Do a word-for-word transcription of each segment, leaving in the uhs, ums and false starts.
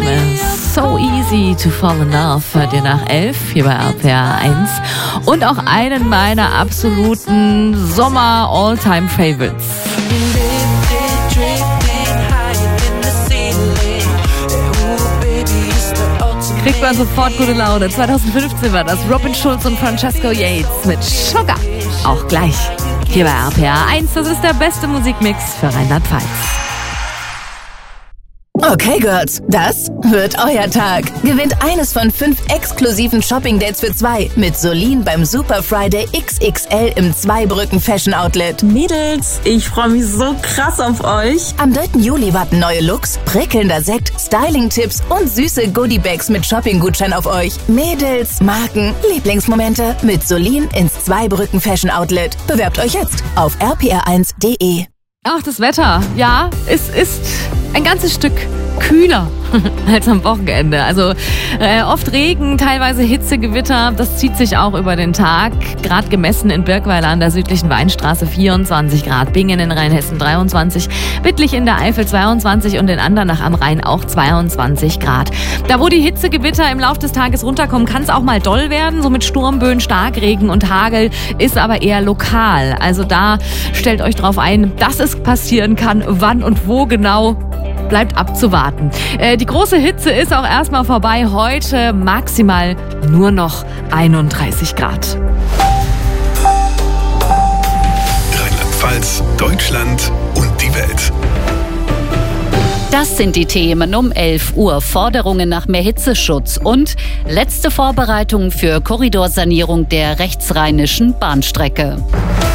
So Easy to Fall in Love hört ihr nach elf hier bei R P R eins. Und auch einen meiner absoluten Sommer-All-Time-Favorites. Kriegt man sofort gute Laune. zweitausendfünfzehn war das Robin Schulz und Francesco Yates mit Sugar. Auch gleich hier bei R P R eins. Das ist der beste Musikmix für Rheinland-Pfalz. Okay, Girls, das wird euer Tag. Gewinnt eines von fünf exklusiven Shopping-Dates für zwei mit Solin beim Super Friday X X L im Zweibrücken Fashion Outlet. Mädels, ich freue mich so krass auf euch. Am dritten Juli warten neue Looks, prickelnder Sekt, Styling-Tipps und süße Goodie-Bags mit Shopping-Gutschein auf euch. Mädels, Marken, Lieblingsmomente mit Solin ins Zweibrücken Fashion Outlet. Bewerbt euch jetzt auf r p r eins punkt d e. Ach, das Wetter. Ja, es ist ein ganzes Stück kühler als am Wochenende. Also äh, oft Regen, teilweise Hitzegewitter. Das zieht sich auch über den Tag. Gerade gemessen in Birkweiler an der südlichen Weinstraße vierundzwanzig Grad, Bingen in Rheinhessen dreiundzwanzig, Wittlich in der Eifel zweiundzwanzig und in Andernach am Rhein auch zweiundzwanzig Grad. Da wo die Hitzegewitter im Laufe des Tages runterkommen, kann es auch mal doll werden. So mit Sturmböen, Starkregen und Hagel, ist aber eher lokal. Also da stellt euch drauf ein, dass es passieren kann. Wann und wo genau, bleibt abzuwarten. Äh, die große Hitze ist auch erstmal vorbei. Heute maximal nur noch einunddreißig Grad. Rheinland-Pfalz, Deutschland und die Welt. Das sind die Themen um elf Uhr. Forderungen nach mehr Hitzeschutz und letzte Vorbereitungen für Korridorsanierung der rechtsrheinischen Bahnstrecke.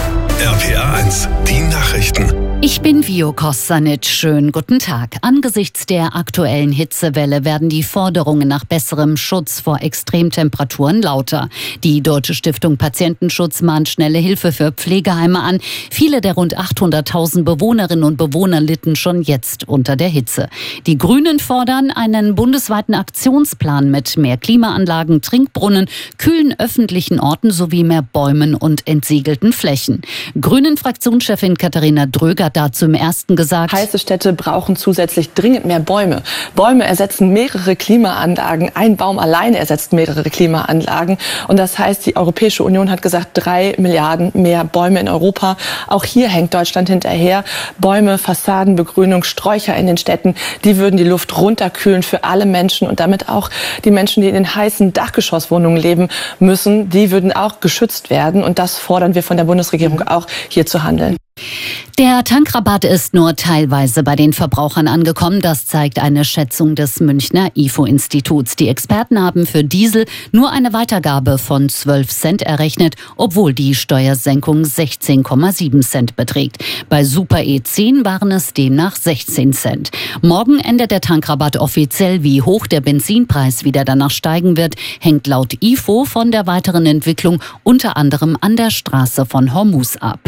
R P R eins, die Nachrichten. Ich bin Vio Kostanic. Schönen guten Tag. Angesichts der aktuellen Hitzewelle werden die Forderungen nach besserem Schutz vor Extremtemperaturen lauter. Die Deutsche Stiftung Patientenschutz mahnt schnelle Hilfe für Pflegeheime an. Viele der rund achthunderttausend Bewohnerinnen und Bewohner litten schon jetzt unter der Hitze. Die Grünen fordern einen bundesweiten Aktionsplan mit mehr Klimaanlagen, Trinkbrunnen, kühlen öffentlichen Orten sowie mehr Bäumen und entsiegelten Flächen. Grünen-Fraktionschefin Katharina Dröger hat dazu im ersten gesagt: Heiße Städte brauchen zusätzlich dringend mehr Bäume. Bäume ersetzen mehrere Klimaanlagen. Ein Baum alleine ersetzt mehrere Klimaanlagen. Und das heißt, die Europäische Union hat gesagt, drei Milliarden mehr Bäume in Europa. Auch hier hängt Deutschland hinterher. Bäume, Fassadenbegrünung, Sträucher in den Städten, die würden die Luft runterkühlen für alle Menschen und damit auch die Menschen, die in den heißen Dachgeschosswohnungen leben müssen, die würden auch geschützt werden. Und das fordern wir von der Bundesregierung auch, hier zu handeln. Der Tankrabatt ist nur teilweise bei den Verbrauchern angekommen. Das zeigt eine Schätzung des Münchner I F O-Instituts. Die Experten haben für Diesel nur eine Weitergabe von zwölf Cent errechnet, obwohl die Steuersenkung sechzehn Komma sieben Cent beträgt. Bei Super E zehn waren es demnach sechzehn Cent. Morgen endet der Tankrabatt offiziell. Wie hoch der Benzinpreis wieder danach steigen wird, hängt laut I F O von der weiteren Entwicklung unter anderem an der Straße von Hormuz ab.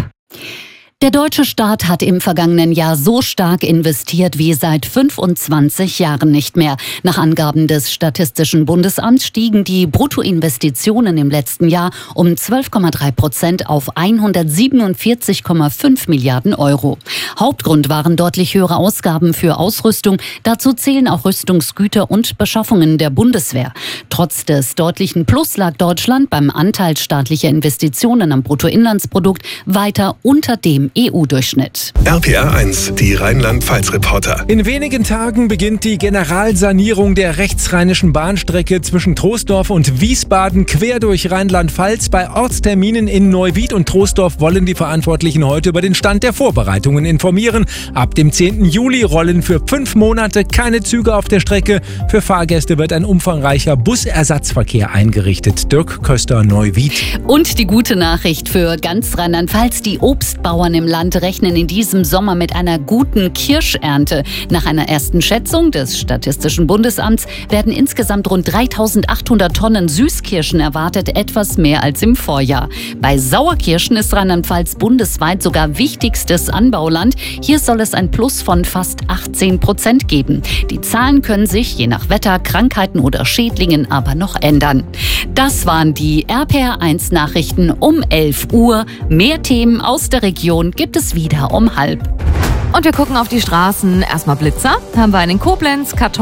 Der deutsche Staat hat im vergangenen Jahr so stark investiert wie seit fünfundzwanzig Jahren nicht mehr. Nach Angaben des Statistischen Bundesamts stiegen die Bruttoinvestitionen im letzten Jahr um zwölf Komma drei Prozent auf hundertsiebenundvierzig Komma fünf Milliarden Euro. Hauptgrund waren deutlich höhere Ausgaben für Ausrüstung. Dazu zählen auch Rüstungsgüter und Beschaffungen der Bundeswehr. Trotz des deutlichen Plus lag Deutschland beim Anteil staatlicher Investitionen am Bruttoinlandsprodukt weiter unter dem E U-Durchschnitt. R P R eins, die Rheinland-Pfalz-Reporter. In wenigen Tagen beginnt die Generalsanierung der rechtsrheinischen Bahnstrecke zwischen Troisdorf und Wiesbaden quer durch Rheinland-Pfalz. Bei Ortsterminen in Neuwied und Troisdorf wollen die Verantwortlichen heute über den Stand der Vorbereitungen informieren. Ab dem zehnten Juli rollen für fünf Monate keine Züge auf der Strecke. Für Fahrgäste wird ein umfangreicher Busersatzverkehr eingerichtet. Dirk Köster, Neuwied. Und die gute Nachricht für ganz Rheinland-Pfalz: Die Obstbauern im Land rechnen in diesem Sommer mit einer guten Kirschernte. Nach einer ersten Schätzung des Statistischen Bundesamts werden insgesamt rund dreitausendachthundert Tonnen Süßkirschen erwartet, etwas mehr als im Vorjahr. Bei Sauerkirschen ist Rheinland-Pfalz bundesweit sogar wichtigstes Anbauland. Hier soll es ein Plus von fast achtzehn Prozent geben. Die Zahlen können sich je nach Wetter, Krankheiten oder Schädlingen aber noch ändern. Das waren die R P R eins Nachrichten um elf Uhr. Mehr Themen aus der Region gibt es wieder um halb. Und wir gucken auf die Straßen. Erstmal Blitzer. Haben wir einen in Koblenz, Karton